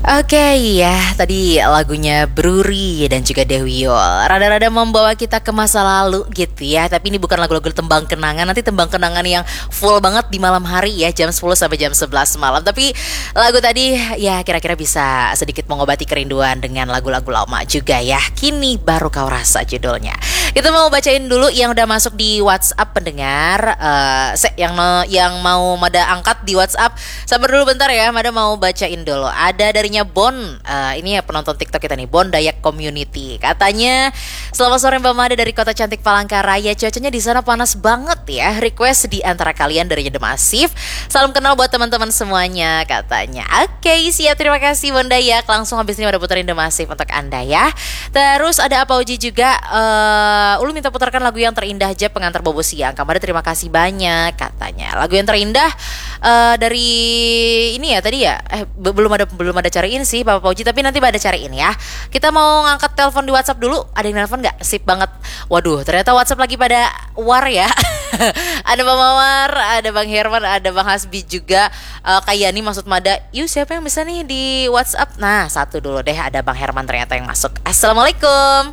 Oke ya, tadi lagunya Bruri dan juga Dewi Yol rada-rada membawa kita ke masa lalu gitu ya. Tapi ini bukan lagu-lagu tembang kenangan, nanti tembang kenangan yang full banget di malam hari ya, jam 10 sampai jam 11 malam. Tapi lagu tadi ya kira-kira bisa sedikit mengobati kerinduan dengan lagu-lagu lama juga ya. Kini baru kau rasa judulnya. Kita mau bacain dulu yang udah masuk di WhatsApp pendengar. Yang mau Mada angkat di WhatsApp. Sabar dulu bentar ya, Mada mau bacain dulu. Ada darinya Bon, ini ya penonton TikTok kita nih, Bon Dayak Community. Katanya, selamat sore Mbak Mada dari kota cantik Palangkaraya. Cuacanya di sana panas banget ya. Request di antara kalian dari The Massive. Salam kenal buat teman-teman semuanya katanya. Oke, siap, terima kasih Bon Dayak. Langsung habis ini udah puterin The Massive untuk Anda ya. Terus ada Apa Uji juga, Ulu minta putarkan lagu yang terindah aja pengantar bobo siang. Kamada terima kasih banyak katanya. Lagu yang terindah dari ini ya tadi ya. Belum ada cariin sih Bapak Pauji, tapi nanti ada cariin ya. Kita mau ngangkat telepon di WhatsApp dulu. Ada yang nelfon nggak? Sip banget. Waduh, ternyata WhatsApp lagi pada war ya. Ada Bang Mawar, ada Bang Herman, ada Bang Hasbi juga. Kayani maksud Mada. Yuk siapa yang bisa nih di WhatsApp? Nah, satu dulu deh, ada Bang Herman ternyata yang masuk. Assalamualaikum.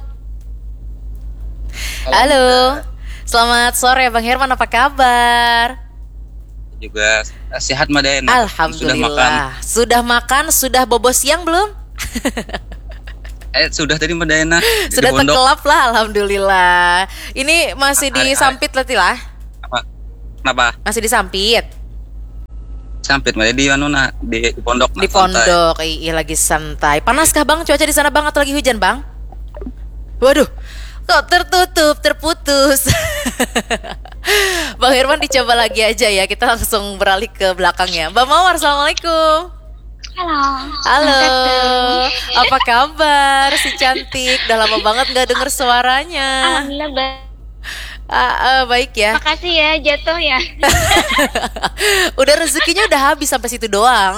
Halo. Selamat sore Bang Herman, apa kabar? Juga sehat Madena. Alhamdulillah. Sudah makan, sudah bobo siang belum? Sudah tadi Madena. Sudah tengkelap lah, alhamdulillah. Ini masih disampit lah. Kenapa? Masih disampit. Sampit Madena di mana? Di pondok. Di pondok, iya lagi santai. Panaskah Bang? Cuaca di sana Bang atau lagi hujan Bang? Waduh, kok terputus. Bang Herman dicoba lagi aja ya. Kita langsung beralih ke belakangnya. Mbak Mawar, assalamualaikum. Halo. Apa kabar si cantik? Udah lama banget gak denger suaranya. Alhamdulillah baik ya. Makasih ya, jatuh ya. Udah rezekinya udah habis sampai situ doang.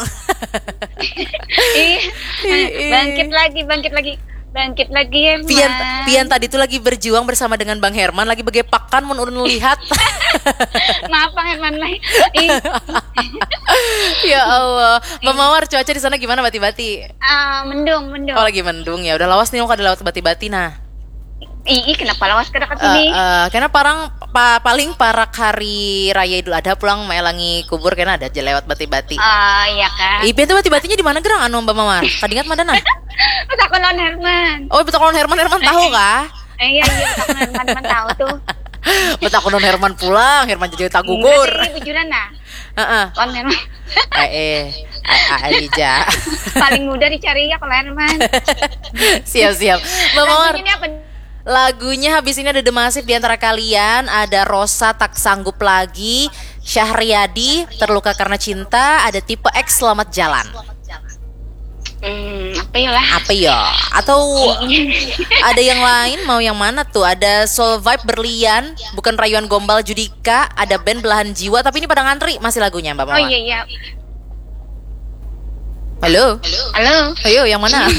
Bangkit lagi ya. Pian tadi tuh lagi berjuang bersama dengan Bang Herman, lagi begepakan mun lihat. Maaf Bang Herman lah. Ya Allah. Mbak Mawar, cuaca di sana gimana bati-bati? Mendung. Oh lagi mendung ya. Udah lawas nih kalau ada lewat bati-bati nah. Kenapa lawas ke dekat sini? Karena paling parak hari raya Idul Adha pulang melangi kubur karena ada aja lewat bati-bati. Iya kan. Pian tuh bati-batinya di mana gerang anu Mbak Mawar? Kadingat madana? Betakon non Herman. Oh, betakon non Herman tahu kah? Iya, betakon Herman tahu tuh. Betakon non Herman pulang, Herman jadi tagugur. Ini bujuran nah. Non Herman. Aja. Paling mudah dicari ya kalau Herman. Siap. Mbak Mawar. Ini apa? Lagunya habis ini ada The Massive di antara kalian. Ada Rosa Tak Sanggup Lagi, Syahriadi Terluka Karena Cinta, ada Tipe X Selamat Jalan. Apa ya? Atau ada yang lain mau yang mana tuh? Ada Soul Vibe Berlian, Bukan Rayuan Gombal Judika, ada band Belahan Jiwa, tapi ini pada ngantri masih lagunya Mbak Mawar. Oh iya. Halo. Ayo, yang mana?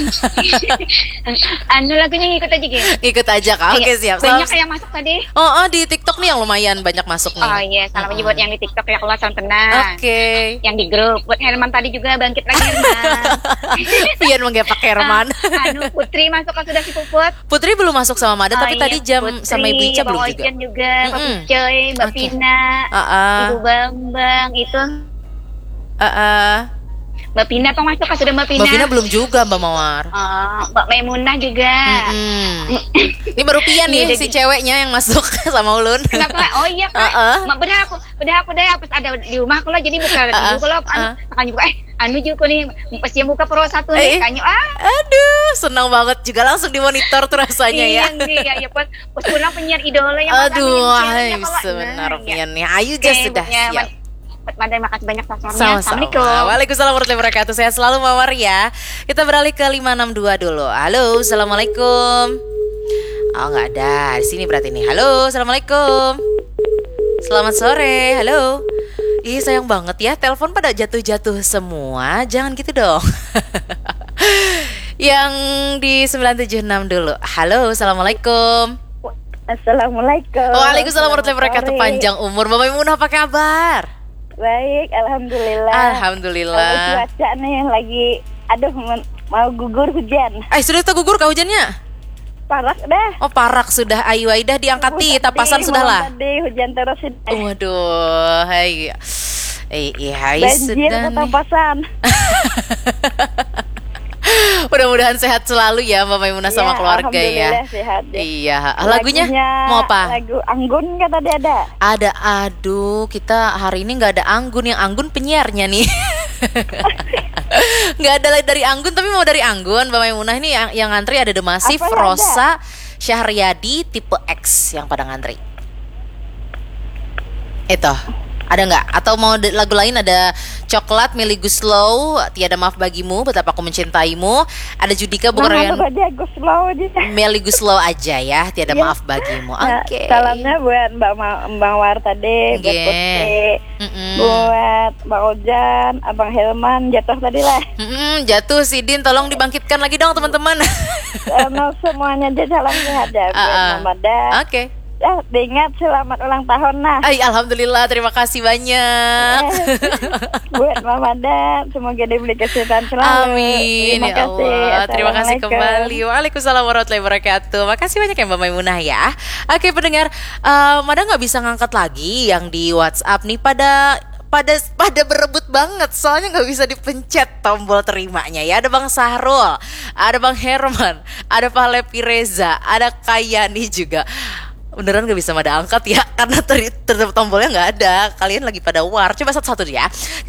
Lagunya ngikut aja gitu. Ikut aja Kak. Oke, siap. Banyak yang masuk tadi. Oh, di TikTok nih yang lumayan banyak masuk nih. Oh iya, salam aja buat yang di TikTok ya, kalau salam tenang. Oke. Yang di grup buat Herman tadi juga bangkit lagi Herman. Pian menggepak Herman. Putri masuk kan sudah si Puput. Putri belum masuk sama Mada, tapi tadi jam Putri, sama Ibu Ica belum juga. Bang Ojan juga, Mbak Picoy, Mbak Pina, Ibu Bambang itu. Mbak Pina apa masuk kan sudah Mbak Pina? Mbak Pina belum juga Mbak Mawar. Mbak Maimunah juga. Ini baru Pian nih si ceweknya yang masuk sama Ulun. Kenapa? Oh iya kan. Mak bedah aku deh pas ada di rumah aku lah jadi buka dulu kalau akan buka juga nih pas dia buka Pro 1 nih kanyo. Aduh, senang banget juga langsung dimonitor tuh rasanya ya. Iya pas pulang penyiar idola yang sebenar Pian nih. Ayo just sudah siap. Mada, makasih banyak sasarannya. Assalamualaikum. Waalaikumsalam warahmatullahi wabarakatuh. Saya selalu Mawar ya. Kita beralih ke 562 dulu. Halo, assalamualaikum. Oh nggak ada. Di sini berarti nih. Halo, assalamualaikum. Selamat sore. Halo. Ih sayang banget ya. Telepon pada jatuh-jatuh semua. Jangan gitu dong. Yang di 976 dulu. Halo, assalamualaikum. Assalamualaikum. Waalaikumsalam warahmatullahi wabarakatuh. Panjang umur. Bapak Maimunah apa kabar? Baik, alhamdulillah. Alhamdulillah. Cuaca nih lagi Aduh, mau gugur hujan. Sudah gugur kah hujannya? Parak dah. Oh, parak sudah. Ayu Aidah diangkati tapasan sudahlah. Tadi hujan terus. Waduh, hai. Iya, banjir sudah tapasan. Mudah-mudahan sehat selalu ya Mbak Maimunah sama keluarga ya. Sehat deh. Iya, lagunya mau apa? Lagu Anggun kata dia ada. Ada, aduh, kita hari ini nggak ada Anggun, yang Anggun penyiarnya nih. Nggak ada dari Anggun, tapi mau dari Anggun Mbak Maimunah ini yang ngantri ada The Massive, Rosa, Syahriadi, tipe X yang pada ngantri. Itu. Ada nggak? Atau mau lagu lain? Ada Coklat, Melly Guslow, Tiada Maaf Bagimu, Betapa Aku Mencintaimu. Ada Judika bukan Melly Guslow aja ya, Tiada Maaf Bagimu. Oke. Salamnya buat Mbak Mawar tadi, buat Putri, buat Mbak Ojan, Abang Helman jatuh tadi lah. Jatuh Sidin, tolong dibangkitkan lagi dong teman-teman. Semuanya aja salam sehat ya buat Mama Dan. Oke. Diingat selamat ulang tahun nah. Alhamdulillah, terima kasih banyak. Buat Mama Dan, semoga diberi kesehatan selalu. Amin. Terima kasih. Terima kasih kembali. Waalaikumsalam warahmatullahi wabarakatuh. Makasih banyak ya Mbak Maimunah ya. Oke pendengar, Mada nggak bisa ngangkat lagi yang di WhatsApp nih pada berebut banget, soalnya nggak bisa dipencet tombol terimanya ya. Ada Bang Sahrul, ada Bang Herman, ada Palepi Reza, ada Kayani juga. Beneran gak bisa Mada angkat ya, karena tombolnya nggak ada. Kalian lagi pada war. Coba satu-satu ya.